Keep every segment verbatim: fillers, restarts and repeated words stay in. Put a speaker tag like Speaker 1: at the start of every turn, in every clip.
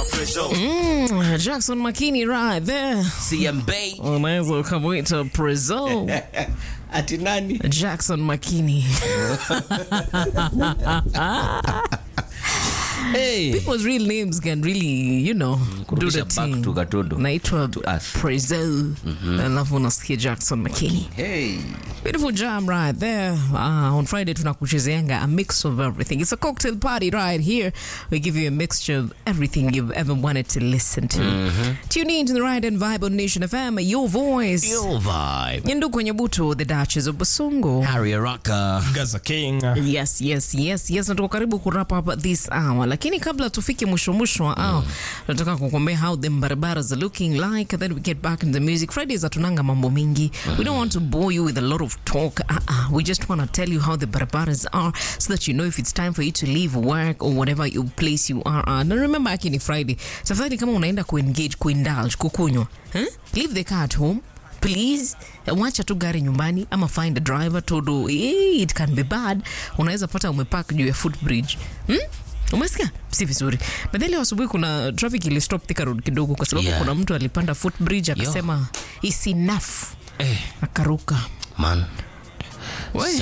Speaker 1: Mm, Jackson Makini right there.
Speaker 2: C M Bay.
Speaker 1: Unaweza ukamwita Prezzo.
Speaker 2: Ati nani?
Speaker 1: Jackson Makini.
Speaker 2: Hey.
Speaker 1: People's real names can really, you know, do the
Speaker 2: back
Speaker 1: thing.
Speaker 2: to Gatodo.
Speaker 1: Naitwa Prezzo. Alafu unasikia Jackson Makini.
Speaker 2: Hey.
Speaker 1: Beautiful jam right there. Uh, on Friday tunakuchezeanga a mix of everything. It's a cocktail party right here. We give you a mixture of everything you've ever wanted to listen to. Mm-hmm. Tune in to the Ride and Vibe on Nation F M. Your voice.
Speaker 2: Your vibe.
Speaker 1: Nyanduko Nyabuto, the Duchess of Basungo.
Speaker 2: Harry Araka.
Speaker 3: Gaza King.
Speaker 1: Yes, yes, yes, yes. Natuko karibu kurap up this hour. Lakini kabla tufike mwisho mwisho wa hour, nataka kukuambia how the barabaras are looking like. Then we get back in the music. Fridays atunanga mambo mingi. We don't want to bore you with a lot of talk. Uh-uh. We just want to tell you how the barabaras are so that you know if it's time for you to leave work or whatever you place you are on. And remember, akini Friday. Safari kama unaenda ku-engage, ku-indulge, kukunywa. Huh? Leave the car at home. Please, wacha tu gari nyumbani ama find a driver to do. It can be bad. Unaweza pata umepark juu ya footbridge. Hmm? Umesikia? Si vizuri. Badala ya asubuhi kuna traffic ili stop Thika Road kidogo kwa sababu yeah. Kuna mtu alipanda footbridge akasema it's enough. Eh. Akaruka.
Speaker 2: Man.
Speaker 1: Well,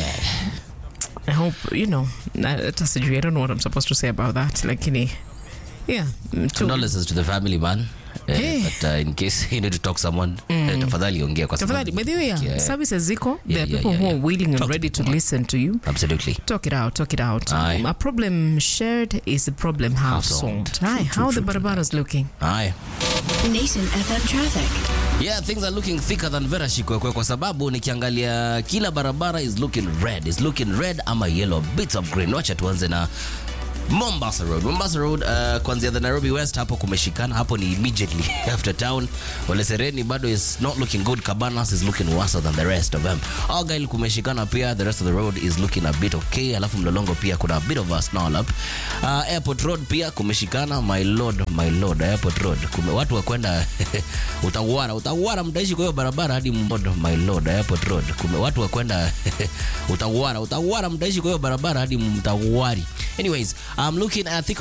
Speaker 1: I hope, you know, I don't know what I'm supposed to say about that. Like, yeah.
Speaker 2: Condolences to the family, man. Uh,
Speaker 1: hey.
Speaker 2: But uh, in case you need to talk to someone, mm. uh, tafadhali ongea kwa sababu.
Speaker 1: Tafadhali, by the way, yeah. Services ziko.
Speaker 2: Yeah,
Speaker 1: there are
Speaker 2: yeah,
Speaker 1: people
Speaker 2: yeah,
Speaker 1: who
Speaker 2: yeah.
Speaker 1: are willing and
Speaker 2: talk
Speaker 1: ready to,
Speaker 2: to
Speaker 1: listen to you.
Speaker 2: Absolutely.
Speaker 1: Talk it out, talk it out.
Speaker 2: Aye.
Speaker 1: A problem shared is a problem half, half solved. solved. Aye. How true, the barabaras looking?
Speaker 2: Aye.
Speaker 4: Nation F M traffic.
Speaker 2: Yeah, things are looking thicker than Vera Shikwekwe kwa sababu nikiangalia kila barabara is looking red. Is looking red ama yellow, bits of green. Wacha tuanze na Mombasa Road. Mombasa Road uh, kuanzia the Nairobi West hapo kumeshikana. Hapo ni immediately after town. Wale Sereni bado is not looking good. Cabanas is looking worse than the rest of them. Argyle kumeshikana pia. The rest of the road is looking a bit okay. Alafu Mlolongo pia kuna a bit of a snarl up. Uh, Airport Road pia kumeshikana. My lord, my lord. Airport Road. Kume, watu wakwenda utawara. Utawara mtaishi kwa hiyo barabara hadi mbod. My lord. Airport Road. Kume, watu wakwenda utawara. Utawara mtaishi kwa hiyo barabara hadi mtawari. Anyways, I'm looking at